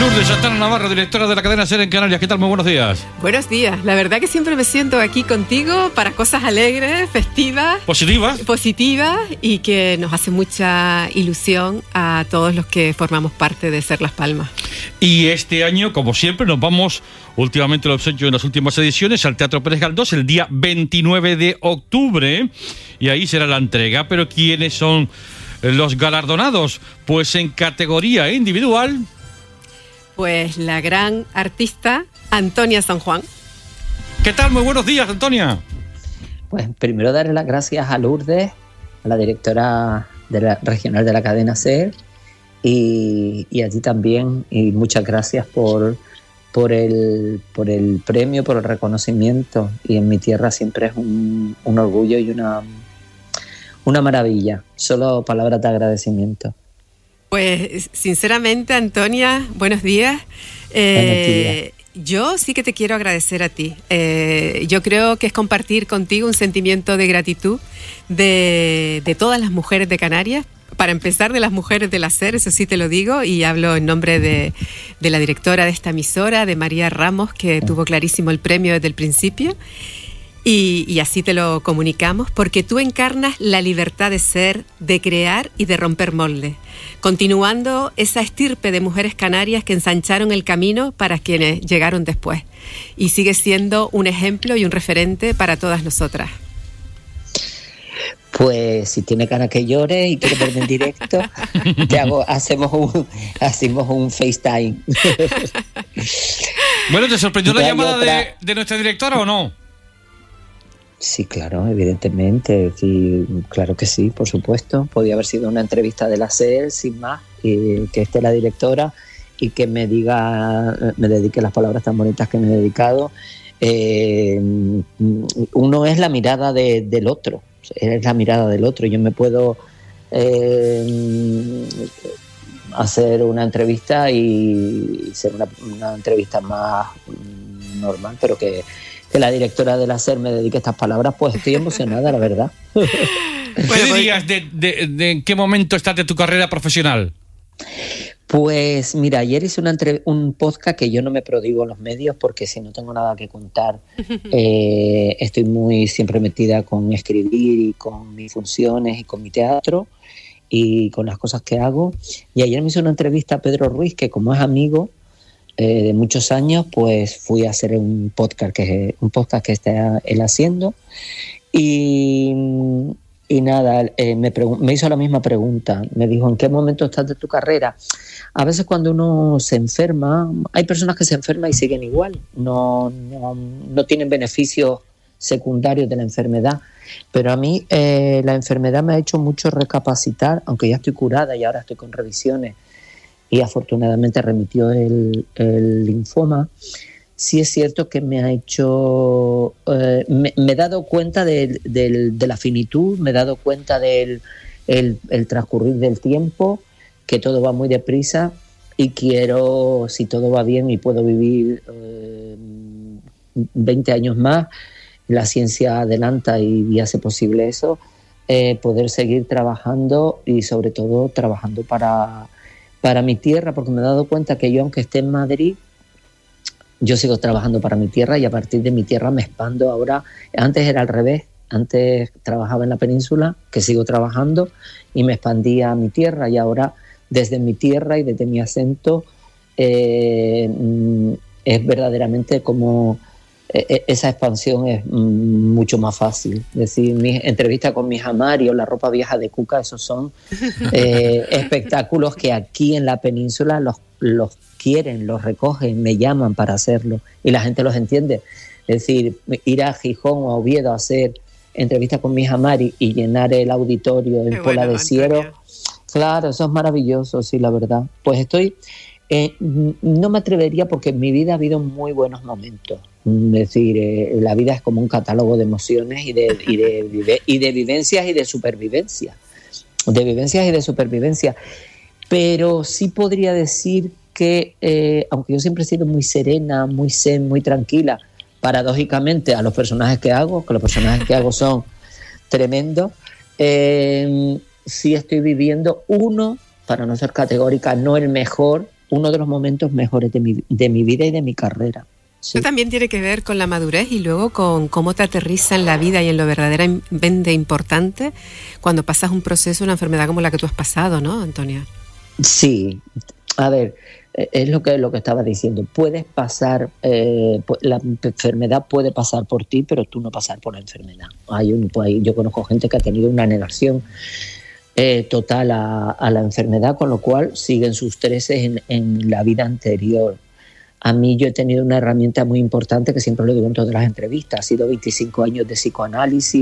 Lourdes Santana Navarro, directora de la cadena SER en Canarias. ¿Qué tal? Muy buenos días. Buenos días. La verdad que siempre me siento aquí contigo para cosas alegres, festivas. Positivas y que nos hace mucha ilusión a todos los que formamos parte de SER Las Palmas. Y este año, como siempre, nos vamos, últimamente lo hemos hecho en las últimas ediciones, al Teatro Pérez Galdós el día 29 de octubre. Y ahí será la entrega. Pero ¿quiénes son los galardonados? Pues en categoría individual, pues la gran artista Antonia San Juan. ¿Qué tal? Muy buenos días, Antonia. Pues primero darle las gracias a Lourdes, a la directora de la regional de la cadena SER, y a ti también, y muchas gracias por el premio, por el reconocimiento. Y en mi tierra siempre es un orgullo y una maravilla. Solo palabras de agradecimiento. Pues sinceramente, Antonia, buenos días. Yo sí que te quiero agradecer a ti. Yo creo que es compartir contigo un sentimiento de gratitud de todas las mujeres de Canarias. Para empezar, de las mujeres de la SER, eso sí te lo digo, y hablo en nombre de la directora de esta emisora, de María Ramos, que tuvo clarísimo el premio desde el principio. Y así te lo comunicamos, porque tú encarnas la libertad de ser, de crear y de romper moldes, continuando esa estirpe de mujeres canarias que ensancharon el camino para quienes llegaron después. Y sigues siendo un ejemplo y un referente para todas nosotras. Pues si tiene cara que llore y quiere verme en directo, hacemos un FaceTime. Bueno, ¿te sorprendió la llamada de nuestra directora o no? Sí, claro, evidentemente, sí, claro que sí, por supuesto. Podía haber sido una entrevista de la SER, sin más, que esté la directora y que me dedique las palabras tan bonitas que me he dedicado. Uno es la mirada del otro, es la mirada del otro. Yo me puedo hacer una entrevista y ser una entrevista más normal, pero que la directora de la SER me dedique estas palabras, pues estoy emocionada, la verdad. ¿Qué dirías de en qué momento estás de tu carrera profesional? Pues mira, ayer hice un podcast que yo no me prodigo en los medios porque si no tengo nada que contar, estoy muy siempre metida con escribir y con mis funciones y con mi teatro y con las cosas que hago. Y ayer me hice una entrevista a Pedro Ruiz, que como es amigo de muchos años, pues fui a hacer un podcast que está él haciendo y nada, me hizo la misma pregunta. Me dijo, ¿en qué momento estás de tu carrera? A veces cuando uno se enferma, hay personas que se enferman y siguen igual, no tienen beneficios secundarios de la enfermedad, pero a mí la enfermedad me ha hecho mucho recapacitar, aunque ya estoy curada y ahora estoy con revisiones y afortunadamente remitió el linfoma. Sí es cierto que me ha hecho... me he dado cuenta de la finitud, me he dado cuenta del el transcurrir del tiempo, que todo va muy deprisa y quiero, si todo va bien y puedo vivir 20 años más, la ciencia adelanta y hace posible eso, poder seguir trabajando y sobre todo trabajando para mi tierra, porque me he dado cuenta que yo, aunque esté en Madrid, yo sigo trabajando para mi tierra y a partir de mi tierra me expando ahora. Antes era al revés, antes trabajaba en la península, que sigo trabajando, y me expandía a mi tierra, y ahora desde mi tierra y desde mi acento es verdaderamente como esa expansión es mucho más fácil. Es decir, mis entrevistas con mis amarios, la ropa vieja de Cuca, esos son espectáculos que aquí en la península los quieren, los recogen, me llaman para hacerlo y la gente los entiende. Es decir, ir a Gijón o a Oviedo a hacer entrevistas con mis amaris y llenar el auditorio en Pola de Siero, claro, eso es maravilloso, sí, la verdad. Pues estoy, no me atrevería, porque en mi vida ha habido muy buenos momentos. Es decir, la vida es como un catálogo de emociones y de vivencias y de supervivencia. De vivencias y de supervivencia. Pero sí podría decir que, aunque yo siempre he sido muy serena, muy zen, muy tranquila, paradójicamente a los personajes que hago, que los personajes que hago son tremendos, sí estoy viviendo para no ser categórica, no el mejor, uno de los momentos mejores de mi vida y de mi carrera. Sí. Eso también tiene que ver con la madurez y luego con cómo te aterriza en la vida y en lo verdaderamente importante cuando pasas un proceso, una enfermedad como la que tú has pasado, ¿no, Antonia? Sí, a ver, es lo que estaba diciendo. Puedes pasar, la enfermedad puede pasar por ti, pero tú no pasar por la enfermedad. Yo conozco gente que ha tenido una negación total a la enfermedad, con lo cual siguen sus treces en la vida anterior. A mí yo he tenido una herramienta muy importante que siempre lo digo en todas las entrevistas. Ha sido 25 años de psicoanálisis,